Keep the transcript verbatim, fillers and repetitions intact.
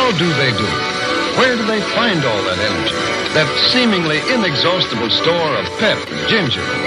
How do they do it? Where do they find all that energy? That seemingly inexhaustible store of pep and ginger